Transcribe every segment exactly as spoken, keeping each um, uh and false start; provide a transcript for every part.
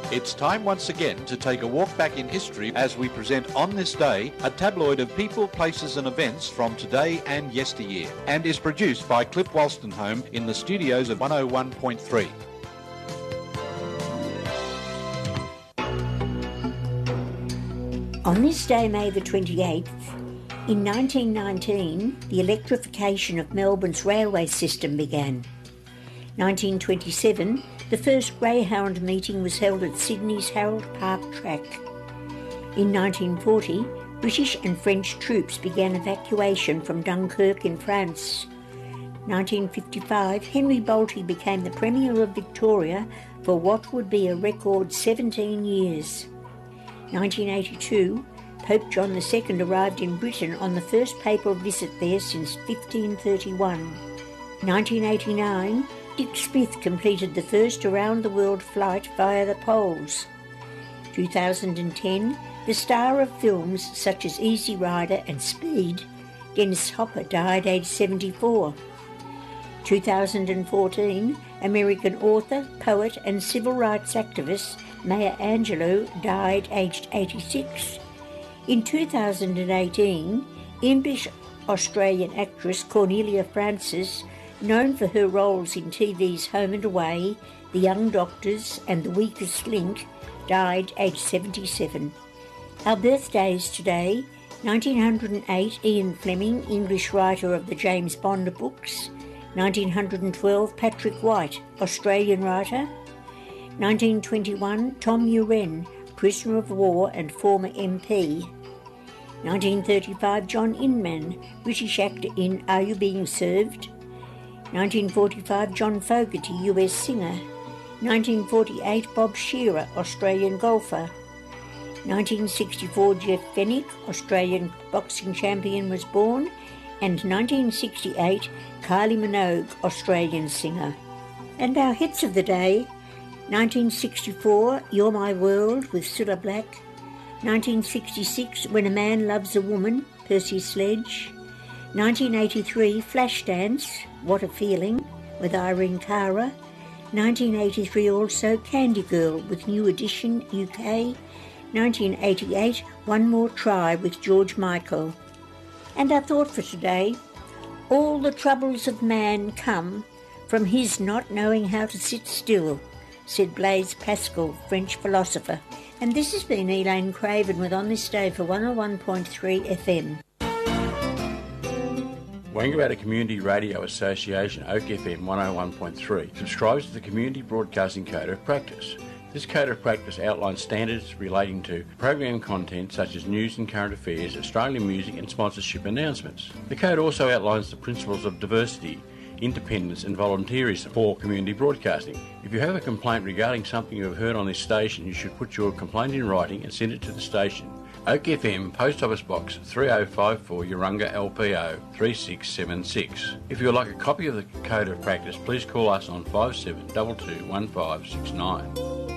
It's time once again to take a walk back in history as we present On This Day, a tabloid of people, places and events from today and yesteryear, and is produced by Cliff Wolstenholme in the studios of one oh one point three. On this day, May the twenty-eighth, in nineteen nineteen, the electrification of Melbourne's railway system began. nineteen twenty-seven, the first Greyhound meeting was held at Sydney's Harold Park track. In nineteen forty, British and French troops began evacuation from Dunkirk in France. nineteen fifty-five, Henry Bolte became the Premier of Victoria for what would be a record seventeen years. nineteen eighty-two, Pope John the Second arrived in Britain on the first papal visit there since fifteen thirty-one. nineteen eighty-nine, Dick Smith completed the first around-the-world flight via the poles. two thousand ten, the star of films such as Easy Rider and Speed, Dennis Hopper died aged seventy-four. two thousand fourteen, American author, poet and civil rights activist Maya Angelou died aged eighty-six. In two thousand eighteen, English-Australian actress Cornelia Francis, known for her roles in T V's Home and Away, The Young Doctors and The Weakest Link, died aged seventy-seven. Our birthdays today: nineteen oh eight, Ian Fleming, English writer of the James Bond books. nineteen twelve, Patrick White, Australian writer. nineteen twenty-one, Tom Uren, prisoner of war and former M P. nineteen thirty-five, John Inman, British actor in Are You Being Served? nineteen forty-five, John Fogerty, U S singer. nineteen forty-eight, Bob Shearer, Australian golfer. nineteen sixty-four, Jeff Fennick, Australian boxing champion, was born. And nineteen sixty-eight, Kylie Minogue, Australian singer. And our hits of the day: nineteen sixty-four, You're My World with Cilla Black. nineteen sixty-six, When a Man Loves a Woman, Percy Sledge. nineteen eighty-three, Flashdance, What a Feeling, with Irene Cara. nineteen eighty-three also, Candy Girl with New Edition U K. nineteen eighty-eight, One More Try with George Michael. And our thought for today: all the troubles of man come from his not knowing how to sit still, said Blaise Pascal, French philosopher. And this has been Elaine Craven with On This Day for one oh one point three F M. Wangaratta Community Radio Association, Oak F M one oh one point three, subscribes to the Community Broadcasting Code of Practice. This Code of Practice outlines standards relating to program content such as news and current affairs, Australian music and sponsorship announcements. The Code also outlines the principles of diversity, independence and volunteerism for community broadcasting. If you have a complaint regarding something you have heard on this station, you should put your complaint in writing and send it to the station. Oak F M, Post Office Box three oh five four, Urunga L P O three six seven six. If you would like a copy of the Code of Practice, please call us on five seven two two, one five six nine.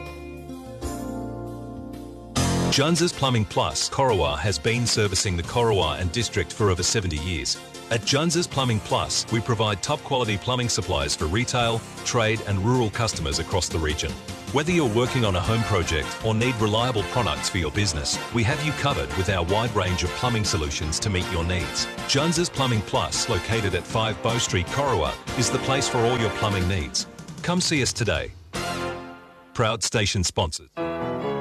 Jones's Plumbing Plus, Corowa, has been servicing the Corowa and district for over seventy years. At Jones's Plumbing Plus, we provide top-quality plumbing supplies for retail, trade and rural customers across the region. Whether you're working on a home project or need reliable products for your business, we have you covered with our wide range of plumbing solutions to meet your needs. Jones's Plumbing Plus, located at five Bow Street, Corowa, is the place for all your plumbing needs. Come see us today. Proud station sponsors.